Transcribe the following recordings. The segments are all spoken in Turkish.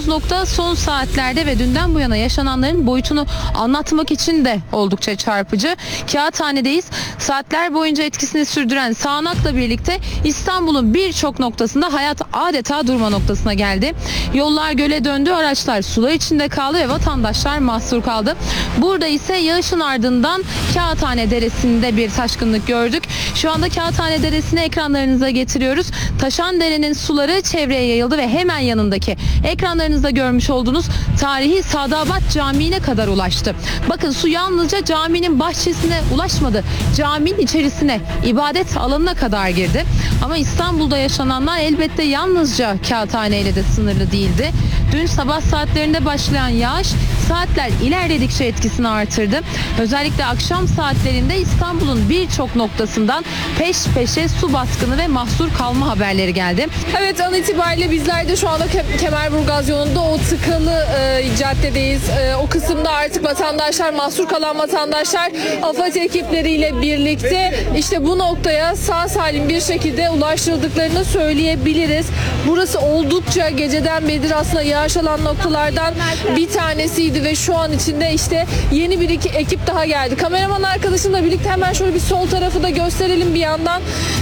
bulunduğumuz nokta son saatlerde ve dünden bu yana yaşananların boyutunu anlatmak için de oldukça çarpıcı. Kağıthane'deyiz. Saatler boyunca etkisini sürdüren sağanakla birlikte İstanbul'un birçok noktasında hayat adeta durma noktasına geldi. Yollar göle döndü, araçlar sular içinde kaldı ve vatandaşlar mahsur kaldı. Burada ise yağışın ardından Kağıthane Deresi'nde bir taşkınlık gördük. Şu anda Kağıthane Deresi'ni ekranlarınıza getiriyoruz. Taşan derenin suları çevreye yayıldı ve hemen yanındaki ekranlarınızda görmüş olduğunuz tarihi Sadabat Camii'ne kadar ulaştı. Bakın su yalnızca caminin bahçesine ulaşmadı. Caminin içerisine, ibadet alanına kadar girdi. Ama İstanbul'da yaşananlar elbette yalnızca Kağıthane ile de sınırlı değildi. Dün sabah saatlerinde başlayan yağış saatler ilerledikçe etkisini artırdı. Özellikle akşam saatlerinde İstanbul'un birçok noktasından peş peşe su baskını ve mahsur kalma haberleri geldi. Evet, an itibariyle bizler de şu anda Kemerburgaz yolunda o tıkalı caddedeyiz. O kısımda artık vatandaşlar, mahsur kalan vatandaşlar AFAD ekipleriyle birlikte işte bu noktaya sağ salim bir şekilde ulaştırıldıklarını söyleyebiliriz. Burası oldukça geceden beridir aslında yağış alan noktalardan bir tanesiydi ve şu an içinde işte yeni bir ekip daha geldi. Kameraman arkadaşımla birlikte hemen şöyle bir sol tarafı da gösterelim bir yandan.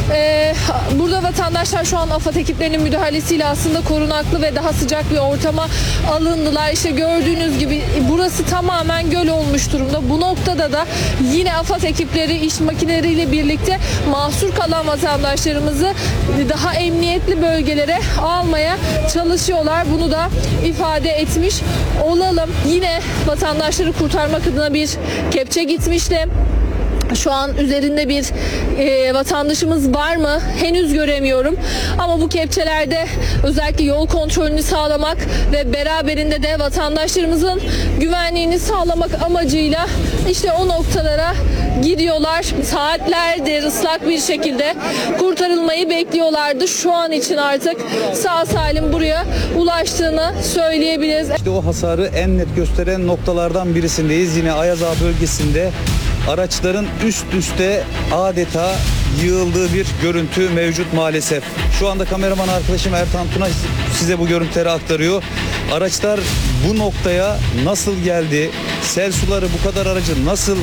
Burada vatandaşlar şu an AFAD ekiplerinin müdahalesiyle aslında korunaklı ve daha sıcak bir ortama alındılar. İşte gördüğünüz gibi burası tamamen göl olmuş durumda. Bu noktada da yine AFAD ekipleri iş makineleriyle birlikte mahsur kalan vatandaşlarımızı daha emniyetli bölgelere almaya çalışıyorlar. Bunu da ifade etmiş olalım. Yine vatandaşları kurtarmak adına bir kepçe gitmişti. Şu an üzerinde bir vatandaşımız var mı? Henüz göremiyorum. Ama bu kepçelerde özellikle yol kontrolünü sağlamak ve beraberinde de vatandaşlarımızın güvenliğini sağlamak amacıyla işte o noktalara gidiyorlar. Saatlerdir ıslak bir şekilde kurtarılmayı bekliyorlardı. Şu an için artık sağ salim buraya ulaştığını söyleyebiliriz. İşte o hasarı en net gösteren noktalardan birisindeyiz. Yine Ayaza bölgesinde araçların üst üste adeta yığıldığı bir görüntü mevcut maalesef. Şu anda kameraman arkadaşım Ertan Tuna size bu görüntüleri aktarıyor. Araçlar bu noktaya nasıl geldi? Sel suları bu kadar aracı nasıl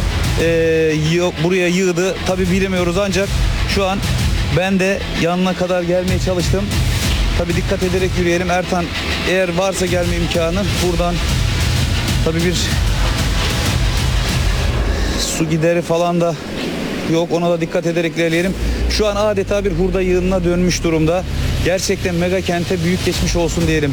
buraya yığdı? Tabi bilemiyoruz ancak şu an ben de yanına kadar gelmeye çalıştım. Tabi dikkat ederek yürüyelim. Ertan, eğer varsa gelme imkanı buradan tabi bir su gideri falan da yok, ona da dikkat ederek ilerleyelim. Şu an adeta bir hurda yığınına dönmüş durumda. Gerçekten mega kente büyük geçmiş olsun diyelim.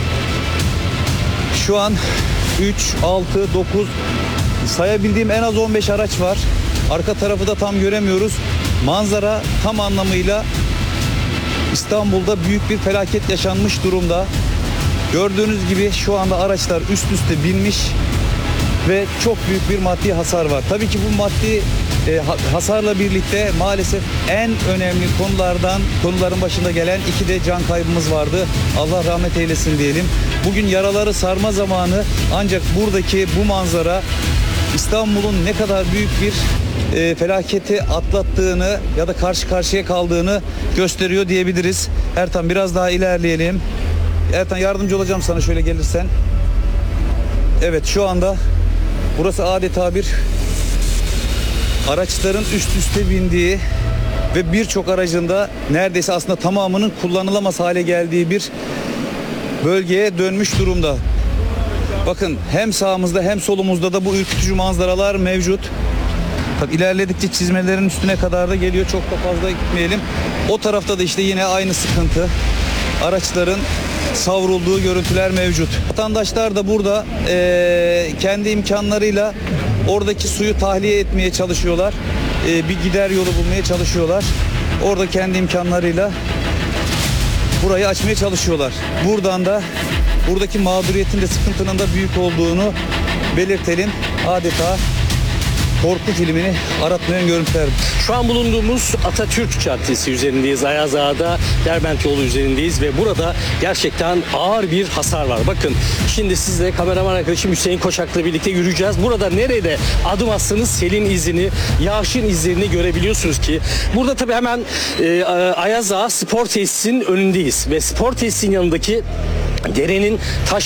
Şu an 3, 6, 9 sayabildiğim en az 15 araç var. Arka tarafı da tam göremiyoruz. Manzara tam anlamıyla İstanbul'da büyük bir felaket yaşanmış durumda. Gördüğünüz gibi şu anda araçlar üst üste binmiş ve çok büyük bir maddi hasar var. Tabii ki bu maddi hasarla birlikte maalesef en önemli konuların başında gelen 2 de can kaybımız vardı. Allah rahmet eylesin diyelim. Bugün yaraları sarma zamanı, ancak buradaki bu manzara İstanbul'un ne kadar büyük bir felaketi atlattığını ya da karşı karşıya kaldığını gösteriyor diyebiliriz. Ertan, biraz daha ilerleyelim. Ertan, yardımcı olacağım sana şöyle gelirsen. Evet, şu anda burası adeta bir araçların üst üste bindiği ve birçok aracın da neredeyse aslında tamamının kullanılamaz hale geldiği bir bölgeye dönmüş durumda. Bakın, hem sağımızda hem solumuzda da bu ürkütücü manzaralar mevcut. Tabii ilerledikçe çizmelerin üstüne kadar da geliyor. Çok da fazla gitmeyelim. O tarafta da işte yine aynı sıkıntı. Araçların savrulduğu görüntüler mevcut. Vatandaşlar da burada kendi imkanlarıyla oradaki suyu tahliye etmeye çalışıyorlar. Bir gider yolu bulmaya çalışıyorlar. Orada kendi imkanlarıyla burayı açmaya çalışıyorlar. Buradan da buradaki mağduriyetin de sıkıntının da büyük olduğunu belirtelim. Adeta korku filmini aratmayan görüntüler. Şu an bulunduğumuz Atatürk Caddesi üzerindeyiz. Ayaz Ağa'da Derbent yolu üzerindeyiz ve burada gerçekten ağır bir hasar var. Bakın, şimdi sizle kameraman arkadaşım Hüseyin Koçak'la birlikte yürüyeceğiz. Burada nerede adım atsanız selin izini, yağışın izlerini görebiliyorsunuz ki. Burada tabii hemen Ayaz Ağa spor tesisinin önündeyiz ve spor tesisinin yanındaki derenin taş